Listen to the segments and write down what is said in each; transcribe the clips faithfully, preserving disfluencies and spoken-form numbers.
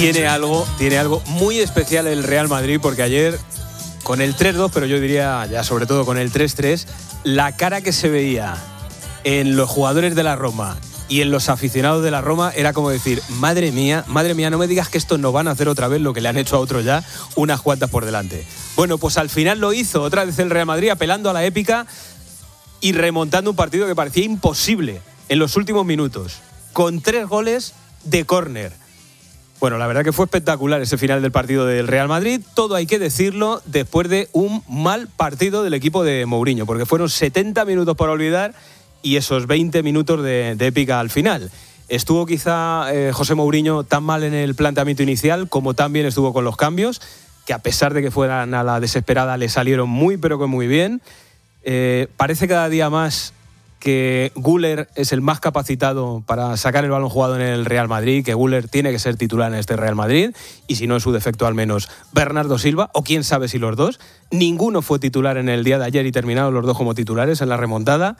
tiene algo, tiene algo muy especial el Real Madrid, porque ayer con el tres dos, pero yo diría ya sobre todo con el tres tres, la cara que se veía en los jugadores de la Roma y en los aficionados de la Roma era como decir, madre mía, madre mía, no me digas que estos nos van a hacer otra vez lo que le han hecho a otros ya, unas cuantas por delante. Bueno, pues al final lo hizo otra vez el Real Madrid, apelando a la épica y remontando un partido que parecía imposible en los últimos minutos, con tres goles de córner. Bueno, la verdad que fue espectacular ese final del partido del Real Madrid, todo hay que decirlo, después de un mal partido del equipo de Mourinho, porque fueron setenta minutos por olvidar y esos veinte minutos de, de épica al final. Estuvo quizá eh, José Mourinho tan mal en el planteamiento inicial como también estuvo con los cambios, que a pesar de que fueran a la desesperada le salieron muy pero que muy bien. Eh, parece cada día más que Güler es el más capacitado para sacar el balón jugado en el Real Madrid, que Güler tiene que ser titular en este Real Madrid, y si no es su defecto al menos Bernardo Silva, o quién sabe si los dos. Ninguno fue titular en el día de ayer y terminaron los dos como titulares en la remontada,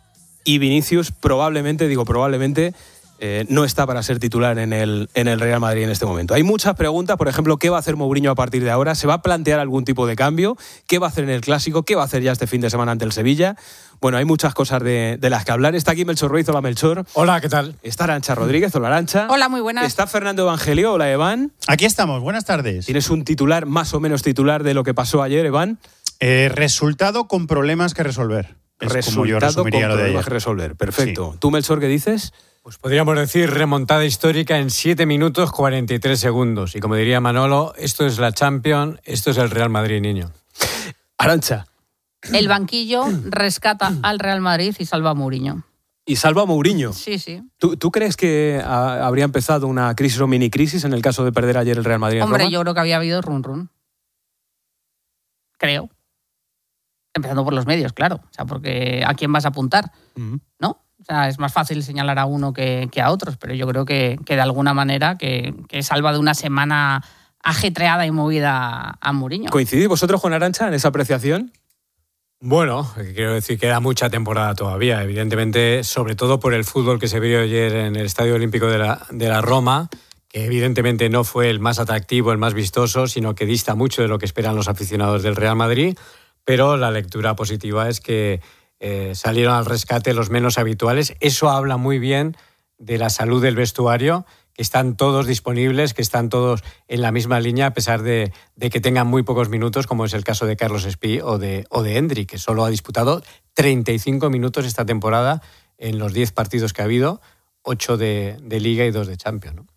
y Vinicius probablemente, digo probablemente, eh, no está para ser titular en el, en el Real Madrid en este momento. Hay muchas preguntas, por ejemplo, ¿qué va a hacer Mourinho a partir de ahora? ¿Se va a plantear algún tipo de cambio? ¿Qué va a hacer en el Clásico? ¿Qué va a hacer ya este fin de semana ante el Sevilla? Bueno, hay muchas cosas de, de las que hablar. Está aquí Melchor Ruiz. Hola, Melchor. Hola, ¿qué tal? Está Arantxa Rodríguez. Hola, Arantxa. Hola, muy buenas. Está Fernando Evangelio. Hola, Evan. Aquí estamos. Buenas tardes. ¿Tienes un titular más o menos titular de lo que pasó ayer, Evan? Eh, resultado con problemas que resolver. Es resultado como yo resumiría con lo de problemas ayer. que resolver. Perfecto. Sí. ¿Tú, Melchor, qué dices? Pues podríamos decir remontada histórica en siete minutos cuarenta y tres segundos. Y como diría Manolo, esto es la Champions, esto es el Real Madrid, niño. Arantxa. El banquillo rescata al Real Madrid y salva a Mourinho. Y salva a Mourinho. Sí, sí. ¿Tú, ¿Tú crees que a, habría empezado una crisis o mini crisis en el caso de perder ayer el Real Madrid en Hombre, Roma? yo creo que había habido run run. Creo. Empezando por los medios, claro. O sea, porque ¿a quién vas a apuntar? Uh-huh. ¿No? O sea, es más fácil señalar a uno que, que a otros, pero yo creo que, que de alguna manera que, que salva de una semana ajetreada y movida a Mourinho. ¿Coincidís vosotros con Arantxa en esa apreciación? Bueno, quiero decir que queda mucha temporada todavía, evidentemente, sobre todo por el fútbol que se vio ayer en el Estadio Olímpico de la, de la Roma, que evidentemente no fue el más atractivo, el más vistoso, sino que dista mucho de lo que esperan los aficionados del Real Madrid, pero la lectura positiva es que eh, salieron al rescate los menos habituales. Eso habla muy bien de la salud del vestuario, que están todos disponibles, que están todos en la misma línea, a pesar de, de que tengan muy pocos minutos, como es el caso de Carlos Espí o de, o de Endrick, que solo ha disputado treinta y cinco minutos esta temporada en los diez partidos que ha habido, ocho de, de Liga y dos de Champions, ¿no?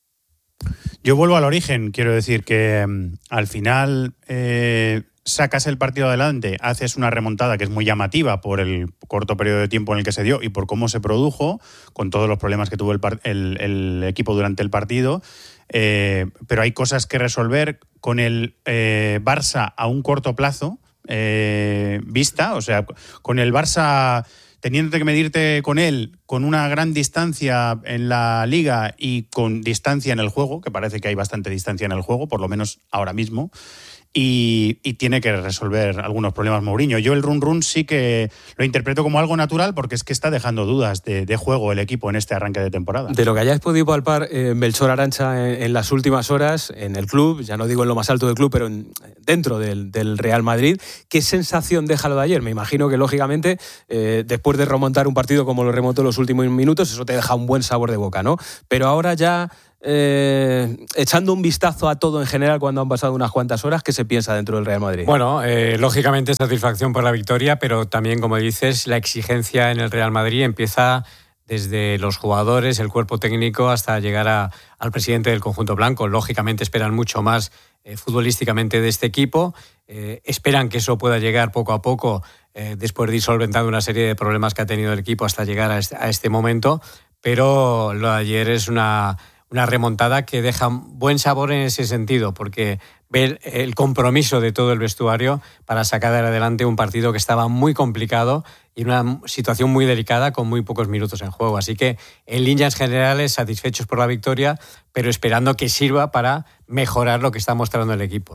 Yo vuelvo al origen, quiero decir que um, al final eh, sacas el partido adelante, haces una remontada que es muy llamativa por el corto periodo de tiempo en el que se dio y por cómo se produjo, con todos los problemas que tuvo el, par- el, el equipo durante el partido, eh, pero hay cosas que resolver con el eh, Barça a un corto plazo eh, vista, o sea, con el Barça teniendo que medirte con él con una gran distancia en la Liga y con distancia en el juego, que parece que hay bastante distancia en el juego, por lo menos ahora mismo, y, y tiene que resolver algunos problemas Mourinho. Yo el run run sí que lo interpreto como algo natural porque es que está dejando dudas de, de juego el equipo en este arranque de temporada. De lo que hayáis podido palpar, eh, Melchor, Arantxa, en, en las últimas horas en el club, ya no digo en lo más alto del club, pero en, dentro del, del Real Madrid, ¿qué sensación deja lo de ayer? Me imagino que, lógicamente, eh, después de remontar un partido como lo remontó en los últimos minutos, eso te deja un buen sabor de boca, ¿no? Pero ahora ya, eh, echando un vistazo a todo en general cuando han pasado unas cuantas horas, ¿qué se piensa dentro del Real Madrid? Bueno, eh, lógicamente satisfacción por la victoria, pero también, como dices, la exigencia en el Real Madrid empieza desde los jugadores, el cuerpo técnico, hasta llegar a, al presidente del conjunto blanco. Lógicamente esperan mucho más eh, futbolísticamente de este equipo, eh, esperan que eso pueda llegar poco a poco eh, después de ir solventando una serie de problemas que ha tenido el equipo hasta llegar a este, a este momento, pero lo de ayer es una, una remontada que deja buen sabor en ese sentido, porque ver el compromiso de todo el vestuario para sacar adelante un partido que estaba muy complicado y una situación muy delicada con muy pocos minutos en juego. Así que, en líneas generales, satisfechos por la victoria, pero esperando que sirva para mejorar lo que está mostrando el equipo, ¿no?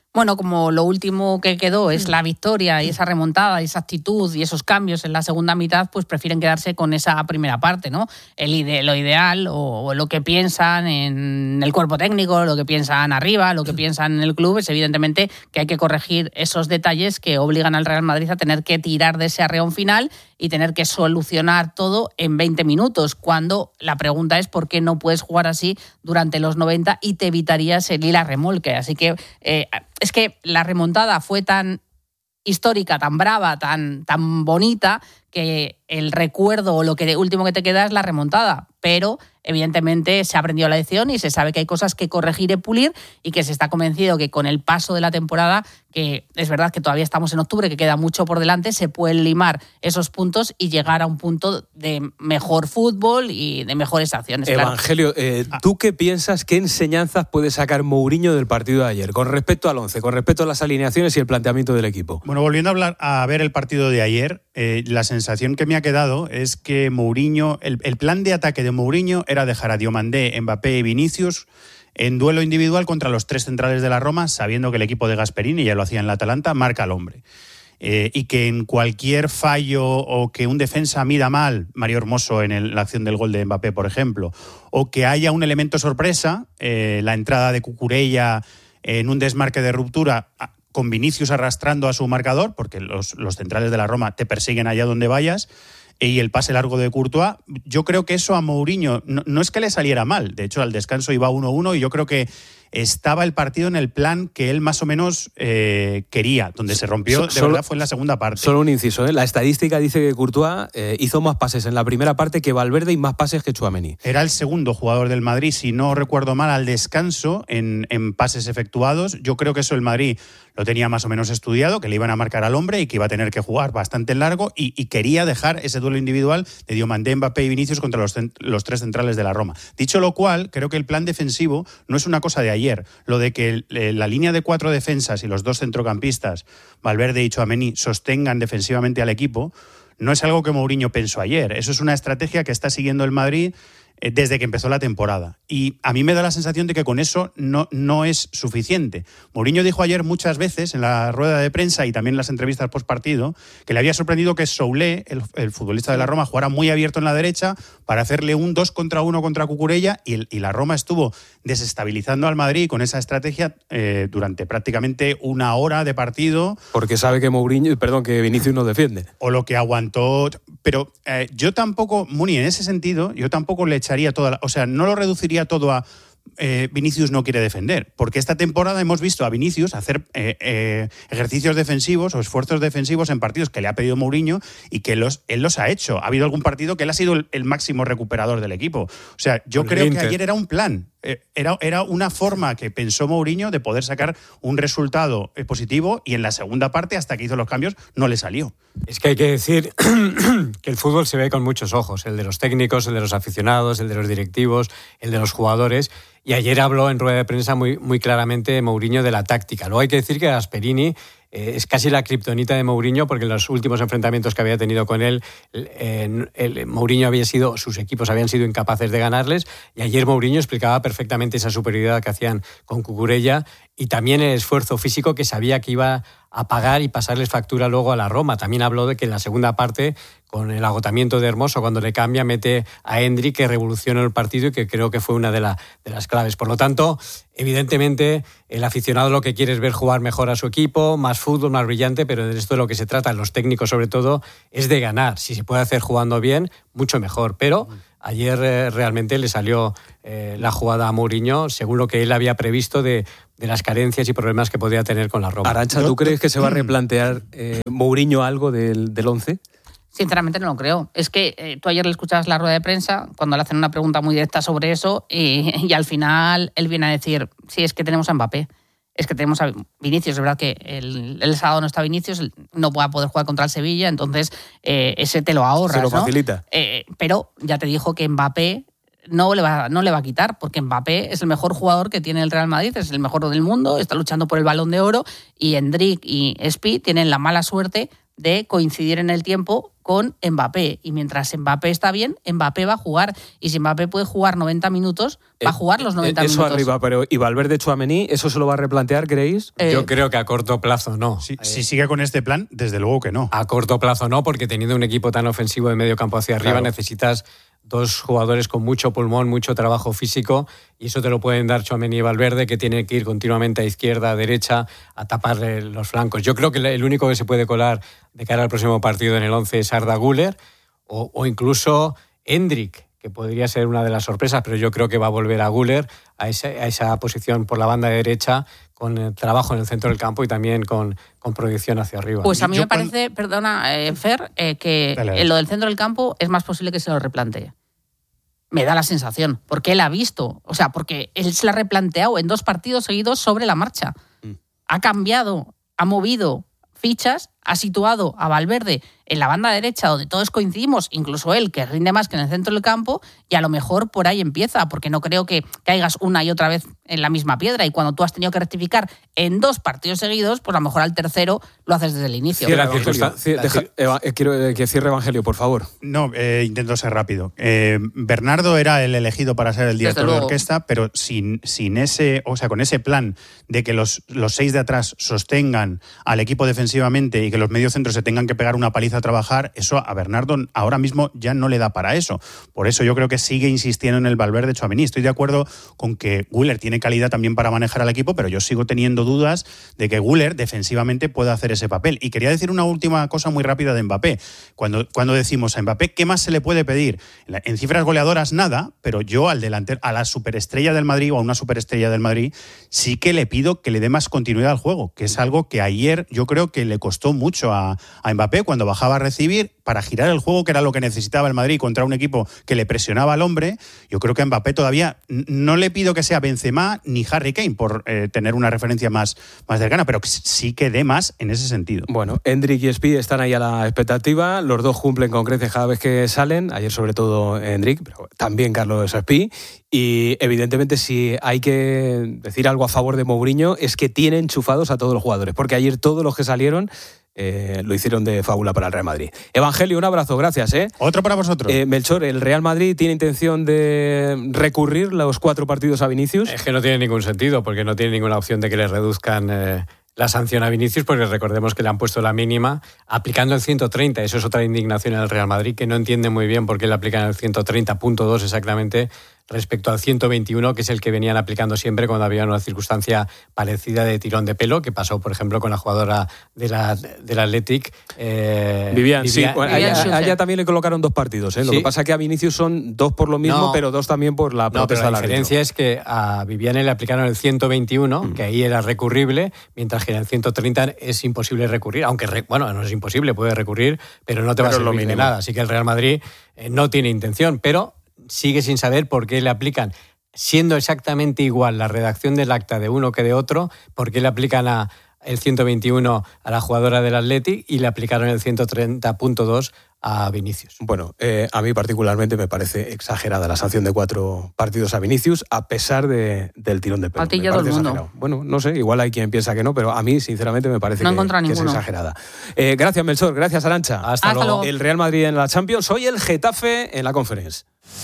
Bueno, como lo último que quedó es la victoria y esa remontada y esa actitud y esos cambios en la segunda mitad, pues prefieren quedarse con esa primera parte, ¿no? El ide- lo ideal o, o lo que piensan en el cuerpo técnico, lo que piensan arriba, lo que piensan en el club, es evidentemente que hay que corregir esos detalles que obligan al Real Madrid a tener que tirar de ese arreón final y tener que solucionar todo en veinte minutos, cuando la pregunta es por qué no puedes jugar así durante los noventa y te evitarías el ir a remolque. Así que eh, es que la remontada fue tan histórica, tan brava, tan, tan bonita, que el recuerdo o lo que último que te queda es la remontada. Pero evidentemente se ha aprendido la lección y se sabe que hay cosas que corregir y pulir, y que se está convencido que con el paso de la temporada, que es verdad que todavía estamos en octubre, que queda mucho por delante, se pueden limar esos puntos y llegar a un punto de mejor fútbol y de mejores acciones. Evangelio, claro. eh, ¿tú qué piensas, qué enseñanzas puede sacar Mourinho del partido de ayer con respecto al once, con respecto a las alineaciones y el planteamiento del equipo? Bueno, volviendo a hablar a ver el partido de ayer, eh, la sensación que me ha quedado es que Mourinho, el, el plan de ataque de Mourinho era dejar a Diomandé, Mbappé y Vinicius en duelo individual contra los tres centrales de la Roma, sabiendo que el equipo de Gasperini, ya lo hacía en la Atalanta, marca al hombre. Eh, y que en cualquier fallo o que un defensa mida mal, Mario Hermoso en el, la acción del gol de Mbappé, por ejemplo, o que haya un elemento sorpresa, eh, la entrada de Cucurella en un desmarque de ruptura con Vinicius arrastrando a su marcador, porque los, los centrales de la Roma te persiguen allá donde vayas, y el pase largo de Courtois, yo creo que eso a Mourinho no, no es que le saliera mal. De hecho, al descanso iba uno uno y yo creo que estaba el partido en el plan que él más o menos eh, quería. Donde se rompió, de solo, verdad, fue en la segunda parte. Solo un inciso, ¿eh? La estadística dice que Courtois eh, hizo más pases en la primera parte que Valverde y más pases que Tchouaméni. Era el segundo jugador del Madrid, si no recuerdo mal, al descanso en, en pases efectuados. Yo creo que eso el Madrid lo tenía más o menos estudiado, que le iban a marcar al hombre y que iba a tener que jugar bastante largo, y, y quería dejar ese duelo individual de Diomandé, Mbappé y Vinicius contra los, los tres centrales de la Roma. Dicho lo cual, creo que el plan defensivo no es una cosa de ayer. Lo de que el, la línea de cuatro defensas y los dos centrocampistas, Valverde y Tchouaméni, sostengan defensivamente al equipo, no es algo que Mourinho pensó ayer. Eso es una estrategia que está siguiendo el Madrid desde que empezó la temporada. Y a mí me da la sensación de que con eso no, no es suficiente. Mourinho dijo ayer muchas veces en la rueda de prensa y también en las entrevistas post partido que le había sorprendido que Soulé, el, el futbolista de la Roma, jugara muy abierto en la derecha para hacerle un dos contra uno contra Cucurella, y, el, y la Roma estuvo desestabilizando al Madrid con esa estrategia eh, durante prácticamente una hora de partido. Porque sabe que Mourinho, perdón, que Vinicius no defiende. O lo que aguantó. Pero eh, yo tampoco, Muni, en ese sentido, yo tampoco le echaría toda la, o sea, no lo reduciría todo a eh, Vinicius no quiere defender, porque esta temporada hemos visto a Vinicius hacer eh, eh, ejercicios defensivos o esfuerzos defensivos en partidos que le ha pedido Mourinho y que los, él los ha hecho. Ha habido algún partido que él ha sido el, el máximo recuperador del equipo. O sea, yo Por creo Inter. que ayer era un plan. Era, era una forma que pensó Mourinho de poder sacar un resultado positivo, y en la segunda parte, hasta que hizo los cambios, no le salió. Es que hay que decir que el fútbol se ve con muchos ojos, el de los técnicos, el de los aficionados, el de los directivos, el de los jugadores, y ayer habló en rueda de prensa muy, muy claramente Mourinho de la táctica. Luego hay que decir que Gasperini eh, es casi la kriptonita de Mourinho, porque en los últimos enfrentamientos que había tenido con él, eh, el, Mourinho había sido, sus equipos habían sido incapaces de ganarles, y ayer Mourinho explicaba perfectamente esa superioridad que hacían con Cucurella, y también el esfuerzo físico que sabía que iba a pagar y pasarles factura luego a la Roma. También habló de que en la segunda parte, con el agotamiento de Hermoso, cuando le cambia, mete a Endrick, que revolucionó el partido y que creo que fue una de, la, de las claves. Por lo tanto, evidentemente, el aficionado lo que quiere es ver jugar mejor a su equipo, más fútbol, más brillante, pero de esto de lo que se trata, los técnicos sobre todo, es de ganar. Si se puede hacer jugando bien, mucho mejor. Pero ayer eh, realmente le salió eh, la jugada a Mourinho, según lo que él había previsto de, de las carencias y problemas que podía tener con la Roma. Arantxa, ¿tú crees que se va a replantear eh, Mourinho algo del, del once? Sinceramente no lo creo. Es que eh, tú ayer le escuchabas la rueda de prensa cuando le hacen una pregunta muy directa sobre eso, y, y al final él viene a decir, sí, es que tenemos a Mbappé, es que tenemos a Vinicius. Es verdad que el, el sábado no está Vinicius, no va a poder jugar contra el Sevilla, entonces eh, ese te lo ahorras, se lo ¿no? facilita. Eh, pero ya te dijo que Mbappé no le, va, no le va a quitar, porque Mbappé es el mejor jugador que tiene el Real Madrid, es el mejor del mundo, está luchando por el Balón de Oro, y Endrick y Spi tienen la mala suerte de coincidir en el tiempo con Mbappé. Y mientras Mbappé está bien, Mbappé va a jugar. Y si Mbappé puede jugar noventa minutos, va a jugar los noventa eso minutos. Eso arriba, pero ¿y Valverde, Tchouaméni, eso se lo va a replantear, creéis? Eh, Yo creo que a corto plazo no. Si, eh, si sigue con este plan, desde luego que no. A corto plazo no, porque teniendo un equipo tan ofensivo de medio campo hacia arriba, claro, necesitas dos jugadores con mucho pulmón, mucho trabajo físico, y eso te lo pueden dar Tchouaméni y Valverde, que tiene que ir continuamente a izquierda, a derecha, a tapar los flancos. Yo creo que el único que se puede colar de cara al próximo partido en el once es Arda Güler, o, o incluso Endrick, que podría ser una de las sorpresas, pero yo creo que va a volver a Güler a, ese, a esa posición por la banda derecha, con el trabajo en el centro del campo y también con, con proyección hacia arriba. Pues a mí yo me parece, cuando... perdona, eh, Fer, eh, que Dale. en lo del centro del campo es más posible que se lo replantee. Me da la sensación, porque él ha visto, o sea, porque él se la ha replanteado en dos partidos seguidos sobre la marcha. Mm. Ha cambiado, ha movido fichas, ha situado a Valverde en la banda derecha, donde todos coincidimos, incluso él, que rinde más que en el centro del campo, y a lo mejor por ahí empieza, porque no creo que caigas una y otra vez en la misma piedra, y cuando tú has tenido que rectificar en dos partidos seguidos, pues a lo mejor al tercero lo haces desde el inicio. Cierra, Evangelio. Cierra, deja, Eva, quiero que cierre Evangelio, por favor. No, eh, intento ser rápido. Eh, Bernardo era el elegido para ser el director de orquesta, pero sin, sin ese, o sea, con ese plan de que los, los seis de atrás sostengan al equipo defensivamente y que los mediocentros se tengan que pegar una paliza a trabajar, eso a Bernardo ahora mismo ya no le da para eso. Por eso yo creo que sigue insistiendo en el Valverde Tchouaméni. Estoy de acuerdo con que Güler tiene calidad también para manejar al equipo, pero yo sigo teniendo dudas de que Güler defensivamente pueda hacer ese papel. Y quería decir una última cosa muy rápida de Mbappé. Cuando, cuando decimos a Mbappé, ¿qué más se le puede pedir? En cifras goleadoras nada, pero yo al delantero, a la superestrella del Madrid o a una superestrella del Madrid, sí que le pido que le dé más continuidad al juego, que es algo que ayer yo creo que le costó mucho a, a Mbappé cuando bajaba a recibir para girar el juego, que era lo que necesitaba el Madrid contra un equipo que le presionaba al hombre. Yo creo que a Mbappé todavía no le pido que sea Benzema ni Harry Kane por eh, tener una referencia más, más cercana, pero que sí que dé más en ese sentido. Bueno, Endrick y Spi están ahí a la expectativa, los dos cumplen con creces cada vez que salen, ayer sobre todo Endrick, pero también Carlos Spi, y evidentemente si hay que decir algo a favor de Mourinho es que tiene enchufados a todos los jugadores, porque ayer todos los que salieron Eh, lo hicieron de fábula para el Real Madrid. Evangelio, un abrazo, gracias. ¿eh? Otro para vosotros. Eh, Melchor, ¿el Real Madrid tiene intención de recurrir los cuatro partidos a Vinicius? Es que no tiene ningún sentido, porque no tiene ninguna opción de que le reduzcan eh, la sanción a Vinicius, porque recordemos que le han puesto la mínima aplicando el ciento treinta. Eso es otra indignación en el Real Madrid, que no entiende muy bien por qué le aplican el ciento treinta punto dos exactamente respecto al ciento veintiuno, que es el que venían aplicando siempre cuando había una circunstancia parecida de tirón de pelo, que pasó, por ejemplo, con la jugadora de la, del Athletic. Eh, Vivian, sí. Bueno, Vivian a, ella, a ella también le colocaron dos partidos. ¿eh? Lo ¿Sí? que pasa es que a Vinicius son dos por lo mismo, no, pero dos también por la protesta no, pero la del diferencia árbitro. es que a Viviane le aplicaron el ciento veintiuno, mm. que ahí era recurrible, mientras que en el ciento treinta es imposible recurrir, aunque, bueno, no es imposible, puede recurrir, pero no te pero va a servir de nada. Así que el Real Madrid eh, no tiene intención, pero sigue sin saber por qué le aplican, siendo exactamente igual la redacción del acta de uno que de otro, por qué le aplican a el ciento veintiuno a la jugadora del Athletic y le aplicaron el ciento treinta punto dos a Vinicius. Bueno, eh, a mí particularmente me parece exagerada la sanción de cuatro partidos a Vinicius, a pesar de, del tirón de pelo. A ti y a todo el mundo. Exagerado. Bueno, no sé, igual hay quien piensa que no, pero a mí sinceramente me parece no que, que es ninguno. exagerada. Eh, gracias, Melchor, gracias, Arantxa. Hasta, Hasta luego. luego. El Real Madrid en la Champions, hoy el Getafe en la Conference.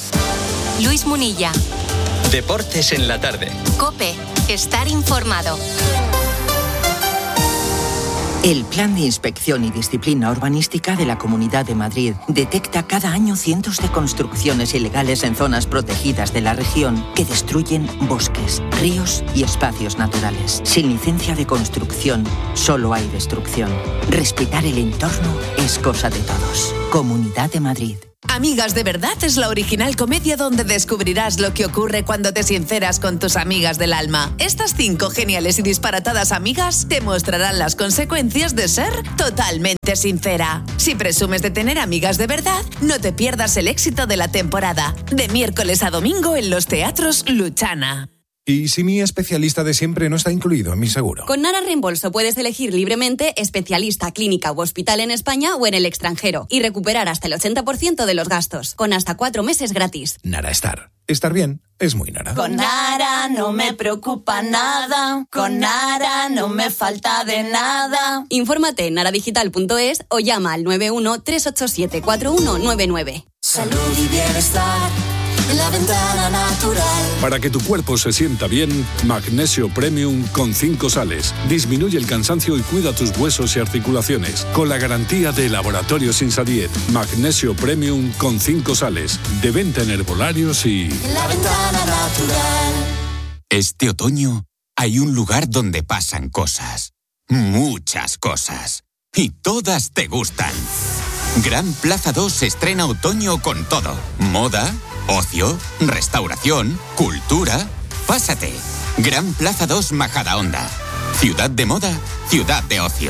Luis Munilla. Deportes en la tarde. COPE. Estar informado. El Plan de Inspección y Disciplina Urbanística de la Comunidad de Madrid detecta cada año cientos de construcciones ilegales en zonas protegidas de la región que destruyen bosques, ríos y espacios naturales. Sin licencia de construcción, solo hay destrucción. Respetar el entorno es cosa de todos. Comunidad de Madrid. Amigas de Verdad es la original comedia donde descubrirás lo que ocurre cuando te sinceras con tus amigas del alma. Estas cinco geniales y disparatadas amigas te mostrarán las consecuencias de ser totalmente sincera. Si presumes de tener amigas de verdad, no te pierdas el éxito de la temporada. De miércoles a domingo en los teatros Luchana. ¿Y si mi especialista de siempre no está incluido en mi seguro? Con Nara Reembolso puedes elegir libremente especialista, clínica u hospital en España o en el extranjero y recuperar hasta el ochenta por ciento de los gastos, con hasta cuatro meses gratis. Nara Estar. Estar bien es muy Nara. Con Nara no me preocupa nada, con Nara no me falta de nada. Infórmate en naradigital punto es o llama al nueve uno tres ocho siete cuatro uno nueve nueve. Salud y bienestar en La Ventana Natural. Para que tu cuerpo se sienta bien, Magnesio Premium con cinco sales. Disminuye el cansancio y cuida tus huesos y articulaciones. Con la garantía de Laboratorios Insadiet. Magnesio Premium con cinco sales. De venta en herbolarios y... La Ventana Natural. Este otoño hay un lugar donde pasan cosas. Muchas cosas. Y todas te gustan. Gran Plaza dos se estrena otoño con todo. Moda, ocio, restauración, cultura. Pásate. Gran Plaza dos Majadahonda. Ciudad de moda, ciudad de ocio.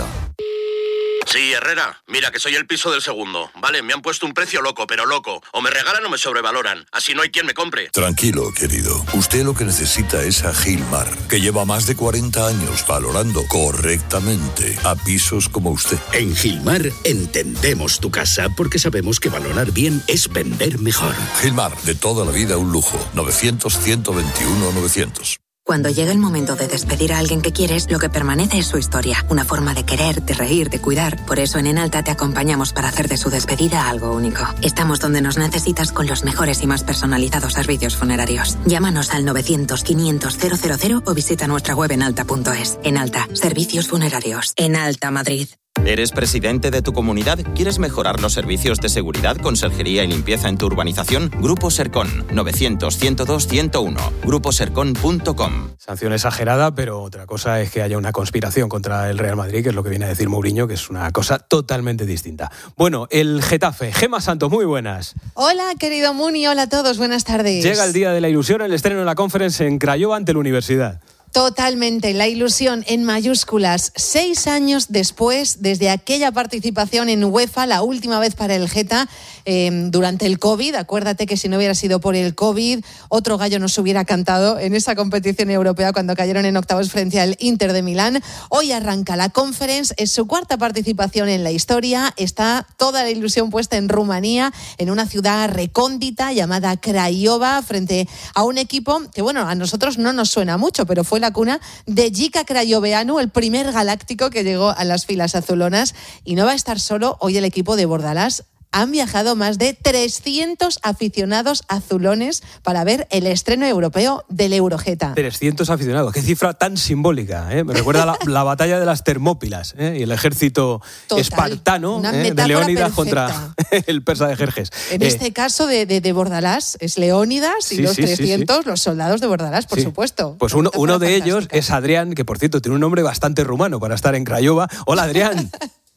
Sí, Herrera, mira que soy el piso del segundo. Vale, me han puesto un precio loco, pero loco. O me regalan o me sobrevaloran. Así no hay quien me compre. Tranquilo, querido. Usted lo que necesita es a Gilmar, que lleva más de cuarenta años valorando correctamente a pisos como usted. En Gilmar entendemos tu casa porque sabemos que valorar bien es vender mejor. Gilmar, de toda la vida un lujo. novecientos, ciento veintiuno, novecientos. Cuando llega el momento de despedir a alguien que quieres, lo que permanece es su historia. Una forma de querer, de reír, de cuidar. Por eso en Enalta te acompañamos para hacer de su despedida algo único. Estamos donde nos necesitas con los mejores y más personalizados servicios funerarios. Llámanos al novecientos, quinientos, cero cero cero o visita nuestra web enalta punto es. Enalta, servicios funerarios. Enalta Madrid. ¿Eres presidente de tu comunidad? ¿Quieres mejorar los servicios de seguridad, conserjería y limpieza en tu urbanización? Grupo Sercon, novecientos, ciento dos, ciento uno. grupo sercon punto com. Sanción exagerada, pero otra cosa es que haya una conspiración contra el Real Madrid, que es lo que viene a decir Mourinho, que es una cosa totalmente distinta. Bueno, el Getafe. Gemma Santos, muy buenas. Hola, querido Muni, hola a todos, buenas tardes. Llega el día de la ilusión, el estreno de la Conference en Craiova ante la Universidad. Totalmente, la ilusión en mayúsculas. Seis años después, desde aquella participación en UEFA, la última vez para el Geta, eh, durante el COVID. Acuérdate que si no hubiera sido por el COVID, otro gallo nos hubiera cantado en esa competición europea cuando cayeron en octavos frente al Inter de Milán. Hoy arranca la Conference, es su cuarta participación en la historia. Está toda la ilusión puesta en Rumanía, en una ciudad recóndita llamada Craiova, frente a un equipo que, bueno, a nosotros no nos suena mucho, pero fue la cuna de Jica Craioveanu, el primer galáctico que llegó a las filas azulonas. Y no va a estar solo hoy el equipo de Bordalás. Han viajado más de trescientos aficionados azulones para ver el estreno europeo del Eurogeta. trescientos aficionados, qué cifra tan simbólica, ¿eh? Me recuerda la, la batalla de las Termópilas, ¿eh? Y el ejército Total, espartano, ¿eh? de Leónidas perfecta. Contra el persa de Jerjes. En eh, este caso de, de, de Bordalás es Leónidas y sí, los sí, trescientos, sí, sí. los soldados de Bordalás, por sí. supuesto. Pues uno, uno de fantástica. ellos es Adrián, que por cierto tiene un nombre bastante rumano para estar en Craiova. Hola, Adrián.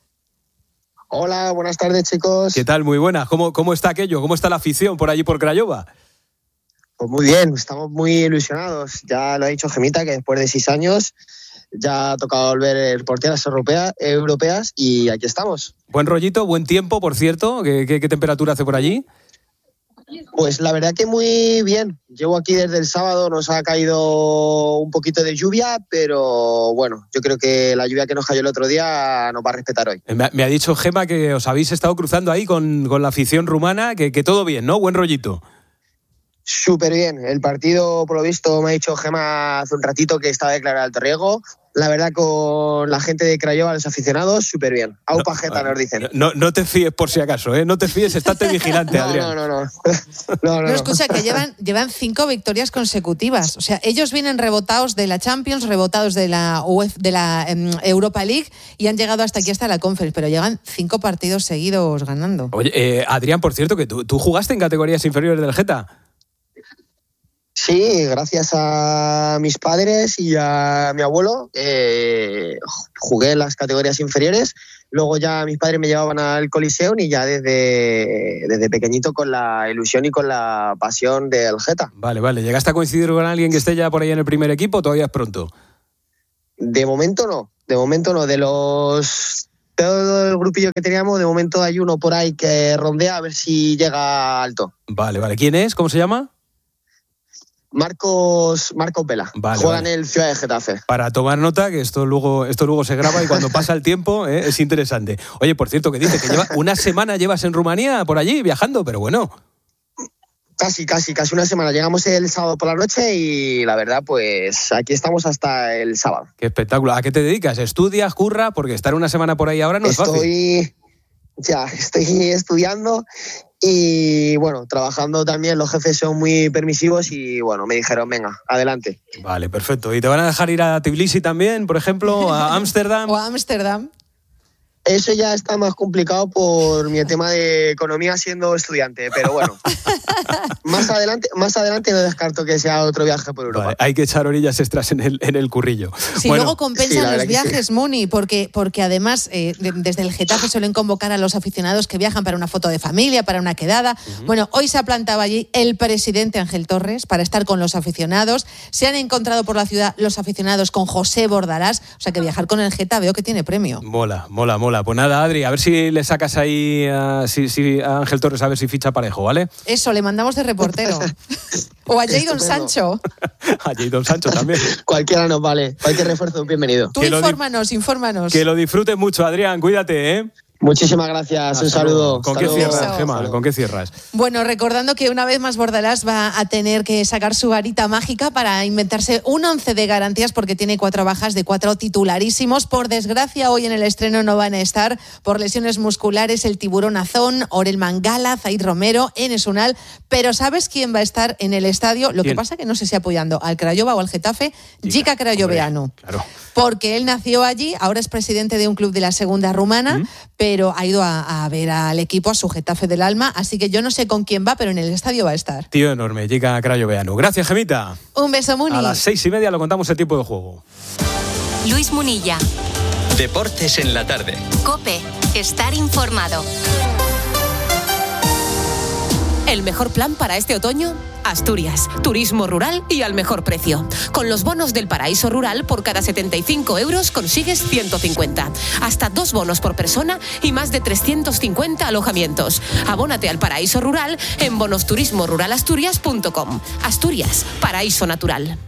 Hola, buenas tardes, chicos. ¿Qué tal? Muy buenas. ¿Cómo, cómo está aquello? ¿Cómo está la afición por allí, por Craiova? Pues muy bien, estamos muy ilusionados. Ya lo ha dicho Gemita, que después de seis años ya ha tocado volver el portero a las europeas, europeas y aquí estamos. Buen rollito, buen tiempo, por cierto. ¿Qué, qué, qué temperatura hace por allí? Pues la verdad que muy bien. Llevo aquí desde el sábado, nos ha caído un poquito de lluvia, pero bueno, yo creo que la lluvia que nos cayó el otro día nos va a respetar hoy. Me, me ha dicho Gema que os habéis estado cruzando ahí con, con la afición rumana, que, que todo bien, ¿no? Buen rollito. Súper bien. El partido, por lo visto, me ha dicho Gema hace un ratito que estaba declarado alto riesgo. La verdad, con la gente de Craiova, los aficionados, súper bien. Aupa no, Geta, nos dicen. No, no te fíes por si acaso, ¿eh? No te fíes, estate vigilante, no, Adrián. No, no, no. no, no, no escucha, que llevan, llevan cinco victorias consecutivas. O sea, ellos vienen rebotados de la Champions, rebotados de la, UEFA, de la um, Europa League y han llegado hasta aquí, hasta la Conference, pero llevan cinco partidos seguidos ganando. Oye, eh, Adrián, por cierto, que tú, tú jugaste en categorías inferiores del Geta. Sí, gracias a mis padres y a mi abuelo eh, jugué en las categorías inferiores. Luego ya mis padres me llevaban al Coliseum y ya desde, desde pequeñito con la ilusión y con la pasión del Geta. Vale, vale. ¿Llegaste a coincidir con alguien que esté ya por ahí en el primer equipo o todavía es pronto? De momento no, de momento no. De los... todo el grupillo que teníamos, de momento hay uno por ahí que rondea a ver si llega alto. Vale, vale. ¿Quién es? ¿Cómo se llama? Marcos, Marcos Vela. Vale, Juega vale. en el Ciudad de Getafe. Para tomar nota, que esto luego, esto luego se graba y cuando pasa el tiempo ¿eh? es interesante. Oye, por cierto, que dice que lleva una semana llevas en Rumanía, por allí, viajando, pero bueno. Casi, casi, casi una semana. Llegamos el sábado por la noche y la verdad, pues aquí estamos hasta el sábado. Qué espectáculo. ¿A qué te dedicas? ¿Estudias, curra? Porque estar una semana por ahí ahora no es fácil. Estoy, ya, estoy estudiando y bueno, trabajando también. Los jefes son muy permisivos y bueno, me dijeron, venga, adelante. Vale, perfecto. ¿Y te van a dejar ir a Tbilisi también, por ejemplo, a Ámsterdam? O a Ámsterdam. Eso ya está más complicado por mi tema de economía siendo estudiante, pero bueno. más adelante más adelante no descarto que sea otro viaje por Europa. Vale, hay que echar orillas extras en el, en el currillo. Si bueno, luego compensan sí, los viajes, sí. Muni, porque, porque además eh, de, desde el Getafe suelen convocar a los aficionados que viajan para una foto de familia, para una quedada. Uh-huh. Bueno, hoy se ha plantado allí el presidente Ángel Torres para estar con los aficionados. Se han encontrado por la ciudad los aficionados con José Bordalás, o sea que viajar con el Geta veo que tiene premio. Mola, mola, mola. Pues nada, Adri, a ver si le sacas ahí a, si, si, a Ángel Torres, a ver si ficha parejo, ¿vale? Eso, le mandamos de reportero. O a Jadon Sancho. A Jadon Sancho también. Cualquiera nos vale. Cualquier refuerzo, bienvenido. Tú infórmanos, infórmanos. Que lo disfrutes mucho, Adrián. Cuídate, ¿eh? Muchísimas gracias. Un saludo. ¿Con qué cierras, Gemma? ¿Con qué cierras? Bueno, recordando que una vez más Bordalás va a tener que sacar su varita mágica para inventarse un once de garantías porque tiene cuatro bajas de cuatro titularísimos. Por desgracia, hoy en el estreno no van a estar por lesiones musculares el Tiburón Azón, Orel Mangala, Zaid Romero, Enes Unal. Pero ¿sabes quién va a estar en el estadio? Lo ¿Quién? que pasa que no sé si apoyando al Craiova o al Getafe, Jica Crayoveanu. Claro. Porque él nació allí, ahora es presidente de un club de la segunda rumana, ¿Mm? pero ha ido a, a ver al equipo, a su Getafe del alma, así que yo no sé con quién va, pero en el estadio va a estar. Tío enorme, Jica Crayoveanu. Gracias, Gemita. Un beso, Muni. A las seis y media lo contamos el tiempo de juego. Luis Munilla. Deportes en la tarde. COPE. Estar informado. ¿El mejor plan para este otoño? Asturias, turismo rural y al mejor precio. Con los bonos del Paraíso Rural, por cada setenta y cinco euros consigues ciento cincuenta. Hasta dos bonos por persona y más de trescientos cincuenta alojamientos. Abónate al Paraíso Rural en bonos turismo rural asturias punto com. Asturias, paraíso natural.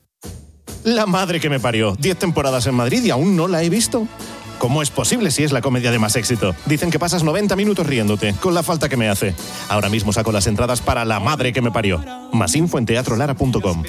La madre que me parió. Diez temporadas en Madrid y aún no la he visto. ¿Cómo es posible si es la comedia de más éxito? Dicen que pasas noventa minutos riéndote, con la falta que me hace. Ahora mismo saco las entradas para La madre que me parió. Más info en teatro lara punto com.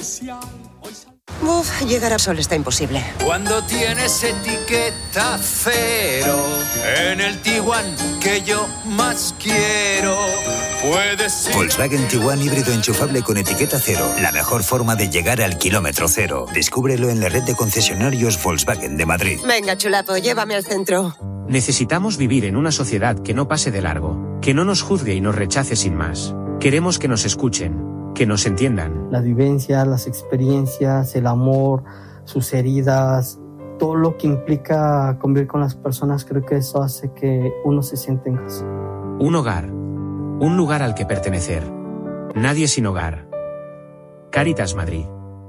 Uf, llegar a Sol está imposible. Cuando tienes etiqueta cero en el Tiguan que yo más quiero, puedes ser... Volkswagen Tiguan híbrido enchufable con etiqueta cero. La mejor forma de llegar al kilómetro cero. Descúbrelo en la red de concesionarios Volkswagen de Madrid. Venga, chulapo, llévame al centro. Necesitamos vivir en una sociedad que no pase de largo, que no nos juzgue y nos rechace sin más. Queremos que nos escuchen, que nos entiendan. Las vivencias, las experiencias, el amor, sus heridas, todo lo que implica convivir con las personas, creo que eso hace que uno se sienta en casa. Un hogar, un lugar al que pertenecer. Nadie sin hogar. Cáritas Madrid.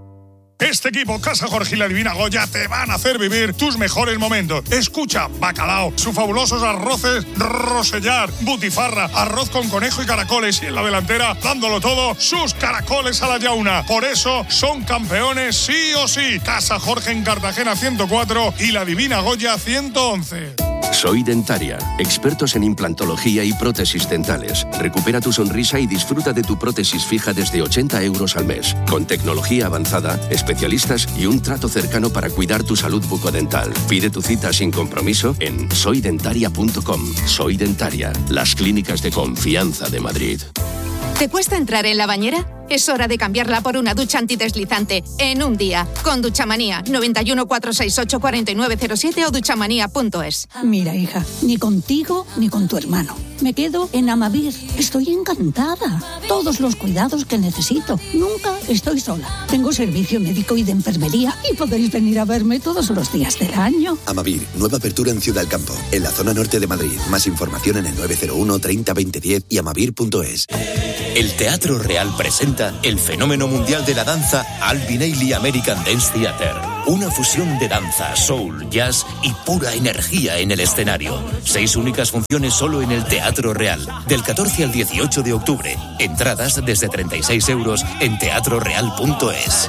Este equipo, Casa Jorge y la Divina Goya, te van a hacer vivir tus mejores momentos. Escucha, bacalao, sus fabulosos arroces Rosellar, butifarra, arroz con conejo y caracoles, y en la delantera, dándolo todo, sus caracoles a la yauna. Por eso son campeones sí o sí. Casa Jorge en Cartagena ciento cuatro y la Divina Goya ciento once. Soy Dentaria, expertos en implantología y prótesis dentales. Recupera tu sonrisa y disfruta de tu prótesis fija desde ochenta euros al mes. Con tecnología avanzada, especialistas y un trato cercano para cuidar tu salud bucodental. Pide tu cita sin compromiso en soy dentaria punto com. Soy Dentaria, las clínicas de confianza de Madrid. ¿Te cuesta entrar en la bañera? Es hora de cambiarla por una ducha antideslizante en un día. Con Duchamanía, noventa y uno, cuatrocientos sesenta y ocho, cuarenta y nueve cero siete o duchamanía punto es. Mira, hija, ni contigo ni con tu hermano. Me quedo en Amavir. Estoy encantada. Todos los cuidados que necesito. Nunca estoy sola. Tengo servicio médico y de enfermería y podéis venir a verme todos los días del año. Amavir, nueva apertura en Ciudad del Campo, en la zona norte de Madrid. Más información en el nueve cero uno, treinta, veinte, diez y amavir punto es. El Teatro Real presenta el fenómeno mundial de la danza Alvin Ailey American Dance Theater. Una fusión de danza, soul, jazz y pura energía en el escenario. Seis únicas funciones solo en el Teatro Real. Del catorce al dieciocho de octubre. Entradas desde treinta y seis euros en teatro real punto es.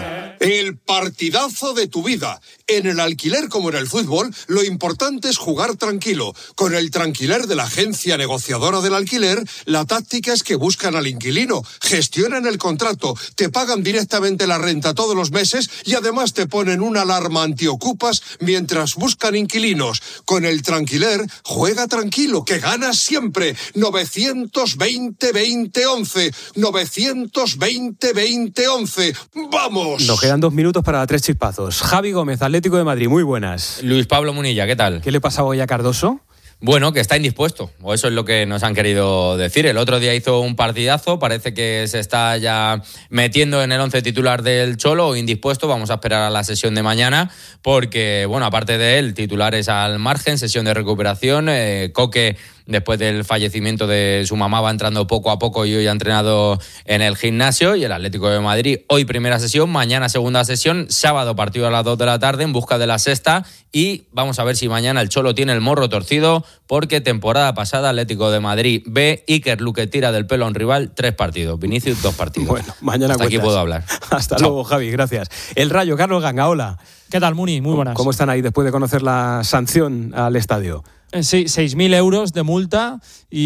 El partidazo de tu vida. En el alquiler como en el fútbol, lo importante es jugar tranquilo. Con el Tranquiler de la agencia negociadora del alquiler, la táctica es que buscan al inquilino, gestionan el contrato, te pagan directamente la renta todos los meses y además te ponen una alarma antiocupas mientras buscan inquilinos. Con el Tranquiler, juega tranquilo, que ganas siempre. novecientos veinte veinte once. novecientos veinte veinte once. ¡Vamos! Nos quedan dos minutos para tres chispazos. Javi Gómez, Atlético de Madrid, muy buenas. Luis Pablo Munilla, ¿qué tal? ¿Qué le pasaba hoy a Cardoso? Bueno, que está indispuesto, o eso es lo que nos han querido decir. El otro día hizo un partidazo, parece que se está ya metiendo en el once titular del Cholo, o indispuesto. Vamos a esperar a la sesión de mañana, porque, bueno, aparte de él, titulares al margen, sesión de recuperación. eh, Coque, después del fallecimiento de su mamá, va entrando poco a poco y hoy ha entrenado en el gimnasio. Y el Atlético de Madrid, hoy primera sesión, mañana segunda sesión, sábado partido a las dos de la tarde en busca de la sexta. Y vamos a ver si mañana el Cholo tiene el morro torcido, porque temporada pasada Atlético de Madrid B, Iker Luque tira del pelo a un rival, tres partidos, Vinicius dos partidos. Bueno, mañana hasta cuentas. aquí puedo hablar. Hasta Chao. luego, Javi, gracias. El Rayo, Carlos Ganga, hola. ¿Qué tal, Muni? Muy buenas. ¿Cómo están ahí después de conocer la sanción al estadio? Sí, seis mil euros de multa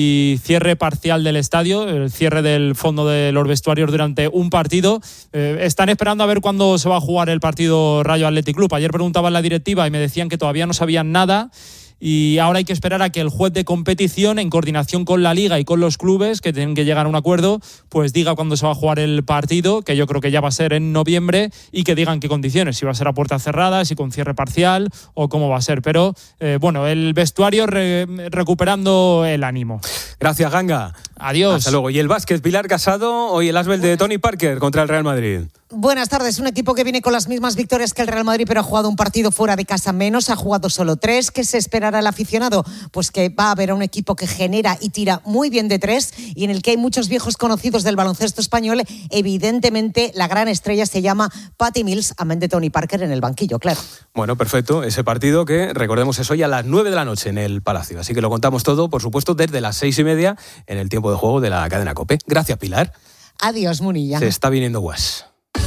y cierre parcial del estadio, el cierre del fondo de los vestuarios durante un partido. Eh, están esperando a ver cuándo se va a jugar el partido Rayo Athletic Club. Ayer preguntaba en la directiva y me decían que todavía no sabían nada. Y ahora hay que esperar a que el juez de competición, en coordinación con la Liga y con los clubes, que tienen que llegar a un acuerdo, pues diga cuándo se va a jugar el partido, que yo creo que ya va a ser en noviembre, y que digan qué condiciones, si va a ser a puertas cerradas, si con cierre parcial o cómo va a ser. Pero, eh, bueno, el vestuario re- recuperando el ánimo. Gracias, Ganga. Adiós. Hasta luego. Y el básquet, Pilar Casado, hoy el Asbel de Tony Parker contra el Real Madrid. Buenas tardes. Un equipo que viene con las mismas victorias que el Real Madrid, pero ha jugado un partido fuera de casa menos, ha jugado solo tres. ¿Qué se esperará el aficionado? Pues que va a haber un equipo que genera y tira muy bien de tres y en el que hay muchos viejos conocidos del baloncesto español. Evidentemente, la gran estrella se llama Patty Mills, amén de Tony Parker en el banquillo, claro. Bueno, perfecto. Ese partido que, recordemos, es hoy a las nueve de la noche en el Palacio. Así que lo contamos todo, por supuesto, desde las seis y media en el tiempo de juego de la cadena COPE. Gracias, Pilar. Adiós, Munilla. Se está viniendo guas.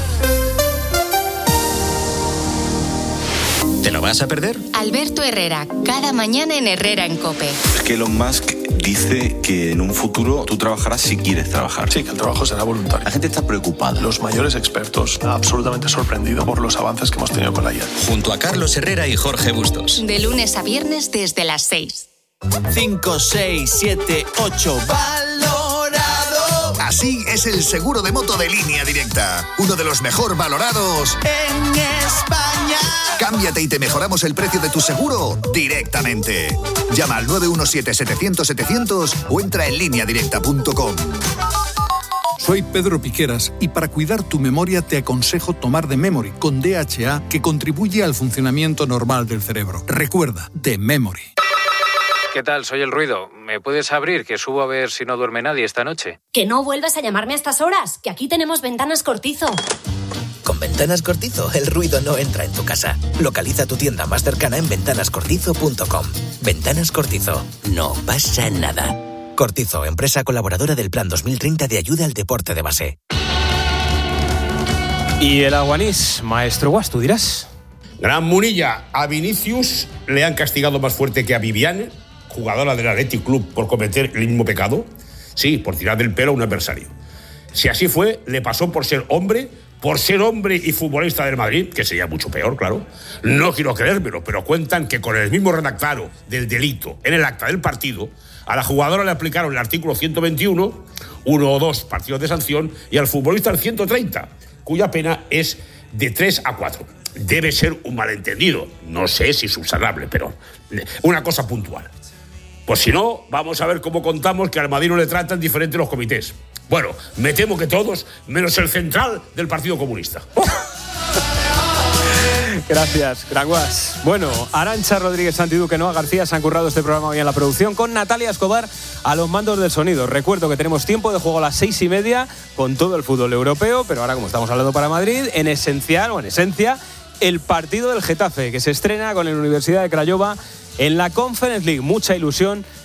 ¿Te lo vas a perder? Alberto Herrera, cada mañana en Herrera en COPE. Es que Elon Musk dice que en un futuro tú trabajarás si quieres trabajar. Sí, que el trabajo será voluntario. La gente está preocupada. Los mayores expertos, absolutamente sorprendido por los avances que hemos tenido con la I A. Junto a Carlos Herrera y Jorge Bustos. De lunes a viernes desde las seis. cinco, seis, siete, ocho. ¡Valorado! Así es el seguro de moto de Línea Directa. Uno de los mejor valorados en España. Cámbiate y te mejoramos el precio de tu seguro directamente. Llama al nueve uno siete, setecientos, setecientos o entra en línea directa punto com. Soy Pedro Piqueras y para cuidar tu memoria te aconsejo tomar The Memory con D H A, que contribuye al funcionamiento normal del cerebro. Recuerda, The Memory. ¿Qué tal? Soy El Ruido. ¿Me puedes abrir, que subo a ver si no duerme nadie esta noche? Que no vuelvas a llamarme a estas horas, que aquí tenemos Ventanas Cortizo. Con Ventanas Cortizo, el ruido no entra en tu casa. Localiza tu tienda más cercana en ventanas cortizo punto com. Ventanas Cortizo. No pasa nada. Cortizo, empresa colaboradora del Plan dos mil treinta de ayuda al deporte de base. Y el Aguanís, maestro Guas, tú dirás. Gran Munilla, a Vinicius le han castigado más fuerte que a Viviane, jugadora del Athletic Club, por cometer el mismo pecado. Sí, por tirar del pelo a un adversario. Si así fue, le pasó por ser hombre, por ser hombre y futbolista del Madrid, que sería mucho peor, claro. No quiero creérmelo, pero cuentan que con el mismo redactado del delito en el acta del partido, a la jugadora le aplicaron el artículo ciento veintiuno, uno o dos partidos de sanción, y al futbolista el ciento treinta, cuya pena es de tres a cuatro. Debe ser un malentendido, no sé si subsanable, pero una cosa puntual. Pues si no, vamos a ver cómo contamos que al Madrid no le tratan diferente los comités. Bueno, me temo que todos, menos el central del Partido Comunista. Gracias, Granguas. Bueno, Arantxa Rodríguez Santiduque, Noa García se han currado este programa hoy en la producción con Natalia Escobar a los mandos del sonido. Recuerdo que tenemos tiempo de juego a las seis y media con todo el fútbol europeo, pero ahora como estamos hablando para Madrid, en esencial o en esencia, el partido del Getafe, que se estrena con la Universidad de Craiova en la Conference League. Mucha ilusión